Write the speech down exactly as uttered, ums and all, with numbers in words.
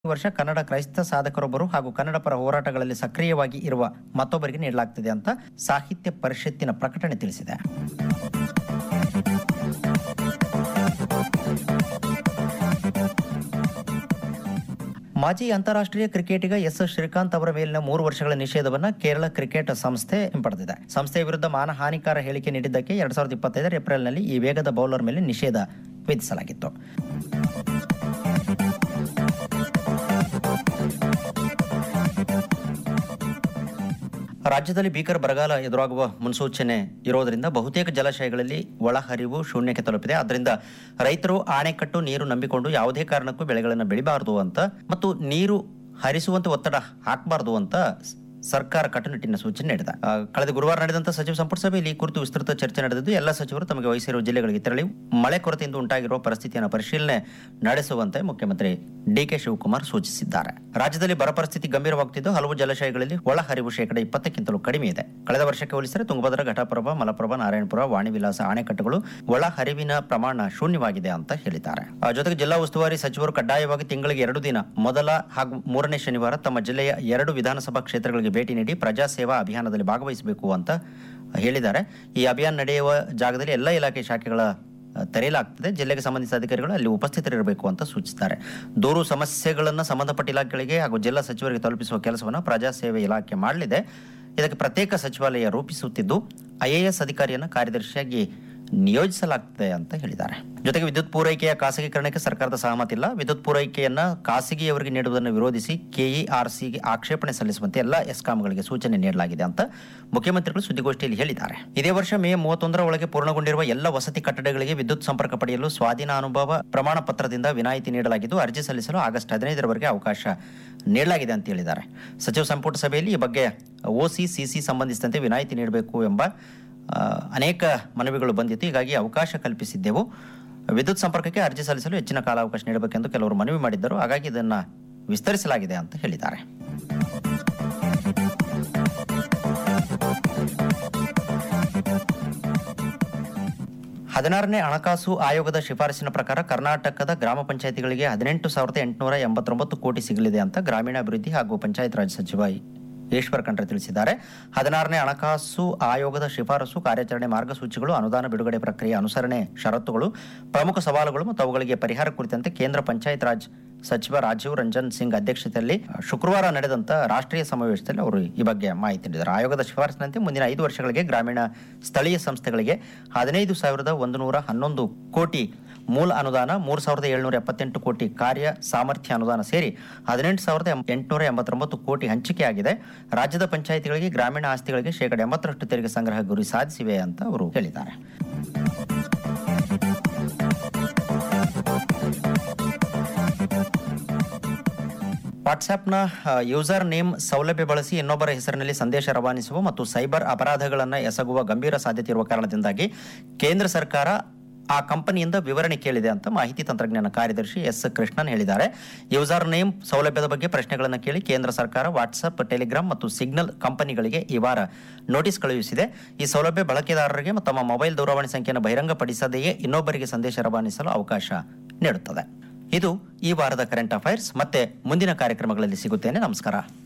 ಈ ವರ್ಷ ಕನ್ನಡ ಕ್ರೈಸ್ತ ಸಾಧಕರೊಬ್ಬರು ಹಾಗೂ ಕನ್ನಡ ಪರ ಹೋರಾಟಗಳಲ್ಲಿ ಸಕ್ರಿಯವಾಗಿ ಇರುವ ಮತ್ತೊಬ್ಬರಿಗೆ ನೀಡಲಾಗುತ್ತದೆ ಅಂತ ಸಾಹಿತ್ಯ ಪರಿಷತ್ತಿನ ಪ್ರಕಟಣೆ ತಿಳಿಸಿದೆ. ಮಾಜಿ ಅಂತಾರಾಷ್ಟ್ರೀಯ ಕ್ರಿಕೆಟಿಗ ಎಸ್ ಶ್ರೀಕಾಂತ್ ಅವರ ಮೇಲಿನ ಮೂರು ವರ್ಷಗಳ ನಿಷೇಧವನ್ನು ಕೇರಳ ಕ್ರಿಕೆಟ್ ಸಂಸ್ಥೆ ಹಿಂಪಡೆದಿದೆ. ಸಂಸ್ಥೆಯ ವಿರುದ್ಧ ಮಾನಹಾನಿಕಾರ ಹೇಳಿಕೆ ನೀಡಿದ್ದಕ್ಕೆ ಎರಡ್ ಸಾವಿರದ ಇಪ್ಪತ್ತೈದರ ಏಪ್ರಿಲ್ನಲ್ಲಿ ಈ ವೇಗದ ಬೌಲರ್ ಮೇಲೆ ನಿಷೇಧ ವಿಧಿಸಲಾಗಿತ್ತು. ರಾಜ್ಯದಲ್ಲಿ ಭೀಕರ ಬರಗಾಲ ಎದುರಾಗುವ ಮುನ್ಸೂಚನೆ ಇರೋದರಿಂದ ಬಹುತೇಕ ಜಲಾಶಯಗಳಲ್ಲಿ ಒಳಹರಿವು ಶೂನ್ಯಕ್ಕೆ ತಲುಪಿದೆ. ಆದ್ದರಿಂದ ರೈತರು ಆಣೆಕಟ್ಟು ನೀರು ನಂಬಿಕೊಂಡು ಯಾವುದೇ ಕಾರಣಕ್ಕೂ ಬೆಳೆಗಳನ್ನು ಬೆಳಿಬಾರದು ಅಂತ ಮತ್ತು ನೀರು ಹರಿಸುವಂತೆ ಒತ್ತಡ ಹಾಕಬಾರದು ಅಂತ ಸರ್ಕಾರ ಕಟ್ಟುನಿಟ್ಟಿನ ಸೂಚನೆ ನೀಡಿದೆ. ಕಳೆದ ಗುರುವಾರ ನಡೆದಂತಹ ಸಚಿವ ಸಂಪುಟ ಸಭೆಯಲ್ಲಿ ಈ ಕುರಿತು ವಿಸ್ತೃತ ಚರ್ಚೆ ನಡೆದಿದ್ದು ಎಲ್ಲ ಸಚಿವರು ತಮಗೆ ವಹಿಸಿರುವ ಜಿಲ್ಲೆಗಳಿಗೆ ತೆರಳಿ ಮಳೆ ಕೊರತೆಯಿಂದ ಉಂಟಾಗಿರುವ ಪರಿಸ್ಥಿತಿಯನ್ನು ಪರಿಶೀಲನೆ ನಡೆಸುವಂತೆ ಮುಖ್ಯಮಂತ್ರಿ ಡಿ ಕೆ ಶಿವಕುಮಾರ್ ಸೂಚಿಸಿದ್ದಾರೆ. ರಾಜ್ಯದಲ್ಲಿ ಬರ ಪರಿಸ್ಥಿತಿ ಗಂಭೀರವಾಗುತ್ತಿದ್ದು ಹಲವು ಜಲಾಶಯಗಳಲ್ಲಿ ಒಳಹರಿವು ಶೇಕಡ ಇಪ್ಪತ್ತಕ್ಕಿಂತಲೂ ಕಡಿಮೆ ಇದೆ. ಕಳೆದ ವರ್ಷಕ್ಕೆ ಹೋಲಿಸಿದರೆ ತುಂಗಭದ್ರಾ, ಘಟಪ್ರಭಾ, ಮಲಪ್ರಭಾ, ನಾರಾಯಣಪುರ, ವಾಣಿವಿಲಾಸ ಅಣೆಕಟ್ಟುಗಳು ಒಳಹರಿವಿನ ಪ್ರಮಾಣ ಶೂನ್ಯವಾಗಿದೆ ಅಂತ ಹೇಳಿದ್ದಾರೆ. ಜೊತೆಗೆ ಜಿಲ್ಲಾ ಉಸ್ತುವಾರಿ ಸಚಿವರು ಕಡ್ಡಾಯವಾಗಿ ತಿಂಗಳಿಗೆ ಎರಡು ದಿನ ಮೊದಲ ಹಾಗೂ ಮೂರನೇ ಶನಿವಾರ ತಮ್ಮ ಜಿಲ್ಲೆಯ ಎರಡು ವಿಧಾನಸಭಾ ಕ್ಷೇತ್ರಗಳಿಗೆ ಭೇಟಿ ನೀಡಿ ಪ್ರಜಾ ಸೇವಾ ಅಭಿಯಾನದಲ್ಲಿ ಭಾಗವಹಿಸಬೇಕು ಅಂತ ಹೇಳಿದ್ದಾರೆ. ಈ ಅಭಿಯಾನ ನಡೆಯುವ ಜಾಗದಲ್ಲಿ ಎಲ್ಲ ಇಲಾಖೆ ಶಾಖೆಗಳ ತೆರೆಯಲಾಗ್ತದೆ. ಜಿಲ್ಲೆಗೆ ಸಂಬಂಧಿಸಿದ ಅಧಿಕಾರಿಗಳು ಅಲ್ಲಿ ಉಪಸ್ಥಿತರಿರಬೇಕು ಅಂತ ಸೂಚಿಸಿದ್ದಾರೆ. ದೂರು ಸಮಸ್ಯೆಗಳನ್ನು ಸಂಬಂಧಪಟ್ಟ ಇಲಾಖೆಗಳಿಗೆ ಹಾಗೂ ಜಿಲ್ಲಾ ಸಚಿವರಿಗೆ ತಲುಪಿಸುವ ಕೆಲಸವನ್ನು ಪ್ರಜಾ ಸೇವೆ ಇಲಾಖೆ ಮಾಡಲಿದೆ. ಇದಕ್ಕೆ ಪ್ರತ್ಯೇಕ ಸಚಿವಾಲಯ ರೂಪಿಸುತ್ತಿದ್ದು ಐಎಎಸ್ ಅಧಿಕಾರಿಯನ್ನು ಕಾರ್ಯದರ್ಶಿಯಾಗಿ ನಿಯೋಜಿಸಲಾಗ್ತದೆ ಅಂತ ಹೇಳಿದ್ದಾರೆ. ಜೊತೆಗೆ ವಿದ್ಯುತ್ ಪೂರೈಕೆಯ ಖಾಸಗೀಕರಣಕ್ಕೆ ಸರ್ಕಾರದ ಸಹಮತ ಇಲ್ಲ. ವಿದ್ಯುತ್ ಪೂರೈಕೆಯನ್ನ ಖಾಸಗಿಯವರಿಗೆ ನೀಡುವುದನ್ನು ವಿರೋಧಿಸಿ ಕೆಇಆರ್ಸಿಗೆ ಆಕ್ಷೇಪಣೆ ಸಲ್ಲಿಸುವಂತೆ ಎಲ್ಲ ಎಸ್ಕಾಂಗಳಿಗೆ ಸೂಚನೆ ನೀಡಲಾಗಿದೆ ಅಂತ ಮುಖ್ಯಮಂತ್ರಿಗಳು ಸುದ್ದಿಗೋಷ್ಠಿಯಲ್ಲಿ ಹೇಳಿದ್ದಾರೆ. ಇದೇ ವರ್ಷ ಮೇ ಮೂವತ್ತೊಂದರ ಒಳಗೆ ಪೂರ್ಣಗೊಂಡಿರುವ ಎಲ್ಲ ವಸತಿ ಕಟ್ಟಡಗಳಿಗೆ ವಿದ್ಯುತ್ ಸಂಪರ್ಕ ಪಡೆಯಲು ಸ್ವಾಧೀನ ಅನುಭವ ಪ್ರಮಾಣ ಪತ್ರದಿಂದ ವಿನಾಯಿತಿ ನೀಡಲಾಗಿದ್ದು ಅರ್ಜಿ ಸಲ್ಲಿಸಲು ಆಗಸ್ಟ್ ಹದಿನೈದರವರೆಗೆ ಅವಕಾಶ ನೀಡಲಾಗಿದೆ ಅಂತ ಹೇಳಿದ್ದಾರೆ. ಸಚಿವ ಸಂಪುಟ ಸಭೆಯಲ್ಲಿ ಈ ಬಗ್ಗೆ ಓಸಿ ಸಿಸಿ ಸಂಬಂಧಿಸಿದಂತೆ ವಿನಾಯಿತಿ ನೀಡಬೇಕು ಎಂಬ ಅನೇಕ ಮನವಿಗಳು ಬಂದಿತ್ತು. ಹೀಗಾಗಿ ಅವಕಾಶ ಕಲ್ಪಿಸಿದ್ದೆವು. ವಿದ್ಯುತ್ ಸಂಪರ್ಕಕ್ಕೆ ಅರ್ಜಿ ಸಲ್ಲಿಸಲು ಹೆಚ್ಚಿನ ಕಾಲಾವಕಾಶ ನೀಡಬೇಕೆಂದು ಕೆಲವರು ಮನವಿ ಮಾಡಿದ್ದರು. ಹಾಗಾಗಿ ಇದನ್ನು ವಿಸ್ತರಿಸಲಾಗಿದೆ ಅಂತ ಹೇಳಿದ್ದಾರೆ. ಹದಿನಾರನೇ ಹಣಕಾಸು ಆಯೋಗದ ಶಿಫಾರಸಿನ ಪ್ರಕಾರ ಕರ್ನಾಟಕದ ಗ್ರಾಮ ಪಂಚಾಯಿತಿಗಳಿಗೆ ಹದಿನೆಂಟು ಸಾವಿರದ ಎಂಟುನೂರ ಎಂಬತ್ತೊಂಬತ್ತು ಕೋಟಿ ಸಿಗಲಿದೆ ಅಂತ ಗ್ರಾಮೀಣಾಭಿವೃದ್ಧಿ ಹಾಗೂ ಪಂಚಾಯತ್ ರಾಜ್ ಸಚಿವ ಈಶ್ವರ್ ಖಂಡ್ರೆ ತಿಳಿಸಿದ್ದಾರೆ. ಹದಿನಾರನೇ ಹಣಕಾಸು ಆಯೋಗದ ಶಿಫಾರಸು, ಕಾರ್ಯಾಚರಣೆ ಮಾರ್ಗಸೂಚಿಗಳು, ಅನುದಾನ ಬಿಡುಗಡೆ ಪ್ರಕ್ರಿಯೆ ಅನುಸರಣೆ ಷರತ್ತುಗಳು, ಪ್ರಮುಖ ಸವಾಲುಗಳು ಮತ್ತು ಅವುಗಳಿಗೆ ಪರಿಹಾರ ಕುರಿತಂತೆ ಕೇಂದ್ರ ಪಂಚಾಯತ್ ರಾಜ್ ಸಚಿವ ರಾಜೀವ್ ರಂಜನ್ ಸಿಂಗ್ ಅಧ್ಯಕ್ಷತೆಯಲ್ಲಿ ಶುಕ್ರವಾರ ನಡೆದಂತ ರಾಷ್ಟ್ರೀಯ ಸಮಾವೇಶದಲ್ಲಿ ಅವರು ಈ ಬಗ್ಗೆ ಮಾಹಿತಿ ನೀಡಿದ್ದಾರೆ. ಆಯೋಗದ ಶಿಫಾರಸಿನಂತೆ ಮುಂದಿನ ಐದು ವರ್ಷಗಳಿಗೆ ಗ್ರಾಮೀಣ ಸ್ಥಳೀಯ ಸಂಸ್ಥೆಗಳಿಗೆ ಹದಿನೈದು ಸಾವಿರದ ಒಂದು ನೂರ ಹನ್ನೊಂದು ಕೋಟಿ ಮೂಲ ಅನುದಾನ, ಮೂರು ಸಾವಿರದ ಏಳ್ನೂರ ಎಪ್ಪತ್ತೆಂಟು ಕೋಟಿ ಕಾರ್ಯ ಸಾಮರ್ಥ್ಯ ಅನುದಾನ ಸೇರಿ ಹದಿನೆಂಟು ಸಾವಿರದ ಎಂಟುನೂರ ಎಂಬತ್ತೊಂಬತ್ತು ಕೋಟಿ ಹಂಚಿಕೆಯಾಗಿದೆ. ರಾಜ್ಯದ ಪಂಚಾಯಿತಿಗಳಿಗೆ ಗ್ರಾಮೀಣ ಆಸ್ತಿಗಳಿಗೆ ಶೇಕಡ ಎಂಬತ್ತರಷ್ಟು ತೆರಿಗೆ ಸಂಗ್ರಹ ಗುರಿ ಸಾಧಿಸಿವೆ ಅಂತ ಅವರು ಹೇಳಿದ್ದಾರೆ. ವಾಟ್ಸ್ಆ್ಯಪ್ನ ಯೂಸರ್ ನೇಮ್ ಸೌಲಭ್ಯ ಬಳಸಿ ಇನ್ನೊಬ್ಬರ ಹೆಸರಿನಲ್ಲಿ ಸಂದೇಶ ರವಾನಿಸುವ ಮತ್ತು ಸೈಬರ್ ಅಪರಾಧಗಳನ್ನು ಎಸಗುವ ಗಂಭೀರ ಸಾಧ್ಯತೆ ಇರುವ ಕಾರಣದಿಂದಾಗಿ ಕೇಂದ್ರ ಸರ್ಕಾರ ಆ ಕಂಪನಿಯಿಂದ ವಿವರಣೆ ಕೇಳಿದೆ ಅಂತ ಮಾಹಿತಿ ತಂತ್ರಜ್ಞಾನ ಕಾರ್ಯದರ್ಶಿ ಎಸ್ ಕೃಷ್ಣನ್ ಹೇಳಿದ್ದಾರೆ. ಯೂಸರ್ ನೇಮ್ ಸೌಲಭ್ಯದ ಬಗ್ಗೆ ಪ್ರಶ್ನೆಗಳನ್ನು ಕೇಳಿ ಕೇಂದ್ರ ಸರ್ಕಾರ ವಾಟ್ಸ್ಆಪ್, ಟೆಲಿಗ್ರಾಮ್ ಮತ್ತು ಸಿಗ್ನಲ್ ಕಂಪನಿಗಳಿಗೆ ಈ ವಾರ ನೋಟಿಸ್ ಕಳುಹಿಸಿದೆ. ಈ ಸೌಲಭ್ಯ ಬಳಕೆದಾರರಿಗೆ ತಮ್ಮ ಮೊಬೈಲ್ ದೂರವಾಣಿ ಸಂಖ್ಯೆಯನ್ನು ಬಹಿರಂಗಪಡಿಸದೆಯೇ ಇನ್ನೊಬ್ಬರಿಗೆ ಸಂದೇಶ ರವಾನಿಸಲು ಅವಕಾಶ ನೀಡುತ್ತದೆ. ಇದು ಈ ವಾರದ ಕರೆಂಟ್ ಅಫೈರ್ಸ್. ಮತ್ತೆ ಮುಂದಿನ ಕಾರ್ಯಕ್ರಮಗಳಲ್ಲಿ ಸಿಗುತ್ತೇನೆ. ನಮಸ್ಕಾರ.